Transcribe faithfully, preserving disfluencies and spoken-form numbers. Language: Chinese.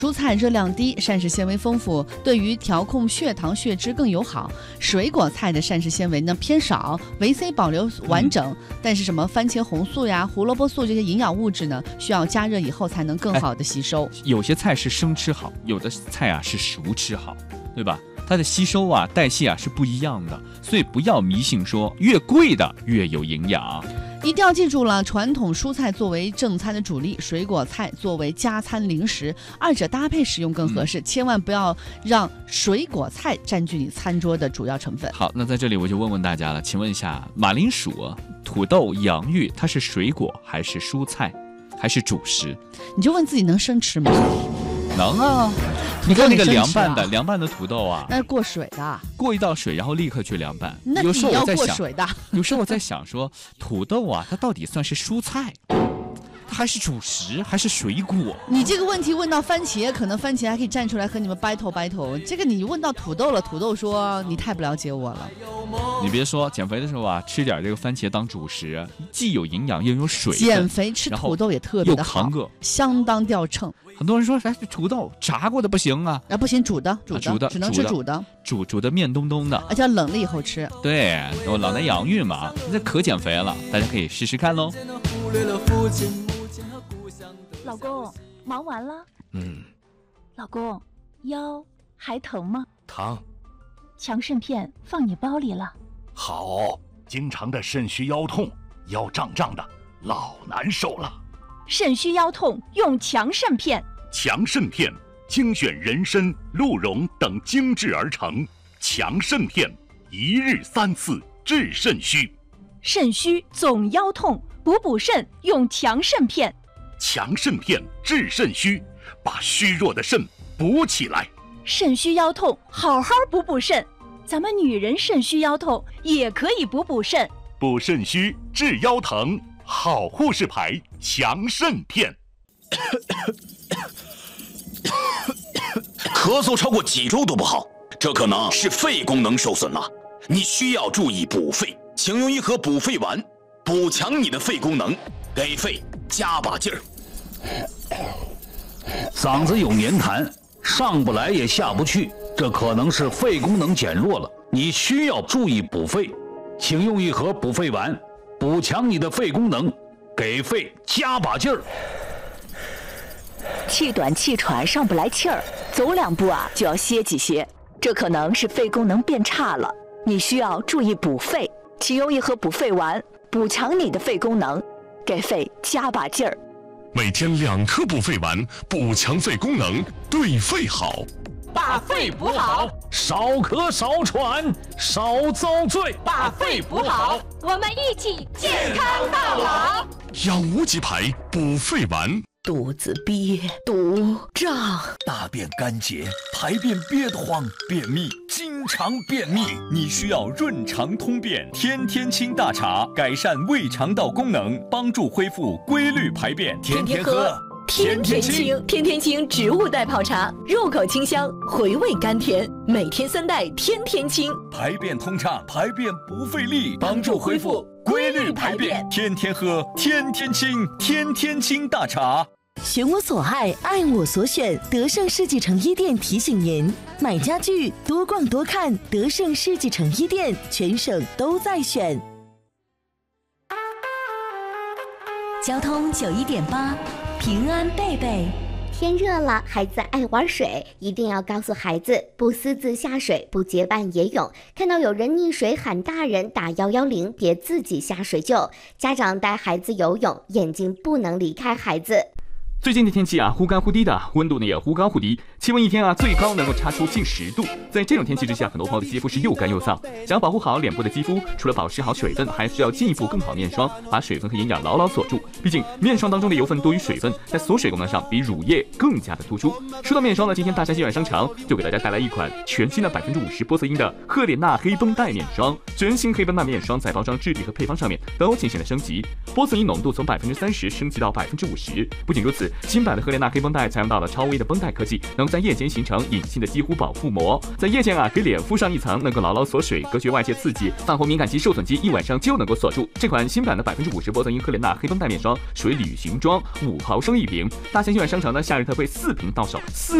蔬菜热量低，膳食纤维丰富，对于调控血糖血脂更友好。水果菜的膳食纤维呢偏少，维 C 保留完整，嗯、但是什么番茄红素呀、胡萝卜素这些营养物质呢，需要加热以后才能更好的吸收。 有些菜是生吃好，有的菜啊是熟吃好，对吧？它的吸收啊、代谢啊是不一样的，所以不要迷信说越贵的越有营养。 一定要记住了，传统蔬菜作为正餐的主力，水果菜作为加餐零食，二者搭配使用更合适。嗯、千万不要让水果菜占据你餐桌的主要成分。 好，那在这里我就问问大家了，请问一下，马铃薯、土豆、洋芋，它是水果还是蔬菜，还是主食？ 你就问自己能生吃吗？ 能啊。你看那个凉拌的、啊、凉拌的土豆啊， 那是过水的， 过一道水，然后立刻去凉拌。 那你要过水的。 有时候我在想说，土豆啊，它到底算是蔬菜，它还是主食，还是水果？ 你这个问题问到番茄，可能番茄还可以站出来和你们 battle battle。这个你问到土豆了，土豆说你太不了解我了。 你别说，减肥的时候啊，吃点这个番茄当主食，既有营养又有水分。 减肥吃土豆也特别的好，相当掉秤。 很多人说，哎，土豆炸过的不行啊， 啊不行，煮的，煮的， 啊、煮的只能吃煮的， 煮煮的面东东的， 而且要冷了以后吃。 对，我老南洋芋嘛，这可减肥了，大家可以试试看喽。 老公，忙完了？ 嗯。 老公，腰还疼吗？ 疼。 强肾片放你包里了。 好，经常的肾虚腰痛，腰胀胀的，老难受了。 肾虚腰痛用强肾片。 强肾片精选人参、鹿茸等精制而成，强肾片一日三次治肾虚。 肾虚总腰痛，补补肾用强肾片。 强肾片治肾虚，把虚弱的肾补起来。 肾虚腰痛，好好补补肾。咱们女人肾虚腰痛也可以补补肾。 补肾虚治腰疼，好护士牌强肾片。 咳嗽超过几周都不好，这可能是肺功能受损了，你需要注意补肺。请用一盒补肺丸，补强你的肺功能，给肺加把劲儿。 嗓子有黏痰，上不来也下不去，这可能是肺功能减弱了，你需要注意补肺。请用一盒补肺丸，补强你的肺功能，给肺加把劲儿。 气短气喘上不来气儿，走两步啊就要歇几歇，这可能是肺功能变差了，你需要注意补肺。请用一盒补肺丸，补强你的肺功能，给肺加把劲儿。 每天两颗补肺丸，补强肺功能，对肺好。 把肺补好， 少咳少喘少遭罪。 把肺补好， 我们一起健康到老。 养无极牌补肺丸。 肚子憋、肚胀、 大便干结、排便憋得慌、便秘，经常便秘，你需要润肠通便天天清大茶，改善胃肠道功能，帮助恢复规律排便。天天喝， 天天清，天天清植物代泡茶，入口清香，回味甘甜，每天三袋，天天清， 排便通畅，排便不费力，帮助恢复规律排便。天天喝，天天清，天天清大茶。 选我所爱，爱我所选。德胜世纪城一店提醒您：买家具多逛多看，德胜世纪城一店，全省都在选。 交通九一点八，平安贝贝。 天热了，孩子爱玩水，一定要告诉孩子不私自下水，不结伴野泳。看到有人溺水喊大人打一一零，别自己下水救。家长带孩子游泳，眼睛不能离开孩子。 最近的天气啊，忽干忽低的，温度呢也忽高忽低，气温一天啊最高能够差出近十度。在这种天气之下，很多朋友的肌肤是又干又燥。想要保护好脸部的肌肤，除了保持好水分，还需要进一步更好面霜，把水分和营养牢牢锁住。毕竟面霜当中的油分多于水分，在锁水功能上比乳液更加的突出。说到面霜呢，今天大山西软商场就给大家带来一款全新的百分之五十玻色因的赫莲娜黑绷带面霜。全新黑绷带面霜在包装质地和配方上面都进行了升级，玻色因浓度从百分之三十升级到百分之五十。不仅如此， 示，新版的赫莲娜黑绷带采用到了超微的绷带科技，能在夜间形成隐性的肌肤保护膜，在夜间啊给脸敷上一层，能够牢牢锁水，隔绝外界刺激，泛红敏感肌、受损肌一晚上就能够锁住。这款新版的百分之五十玻色因赫莲娜黑绷带面霜属于旅行装，五毫升一瓶，大型医院商城呢夏日特惠四瓶到手，四